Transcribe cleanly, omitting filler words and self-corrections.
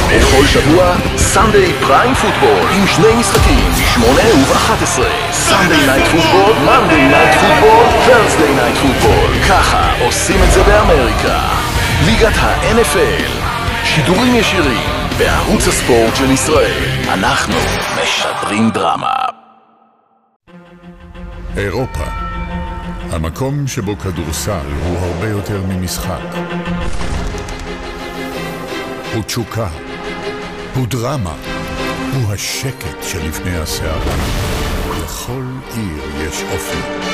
בכל שבוע, סנדיי פריים פוטבול עם שני משחקים, 8 וב-11. סנדיי נייט פוטבול, מנדיי נייט פוטבול, ת'רסדיי נייט פוטבול. ככה עושים את זה באמריקה. ליגת ה-NFL, שידורים ישירים בערוץ הספורט של ישראל. אנחנו משדרים דרמה. אירופה, המקום שבו כדורסל הוא הרבה יותר ממשחק. הוא תשוקה, הוא דרמה, הוא השקט שלפני הסערה. לכל עיר יש אופי.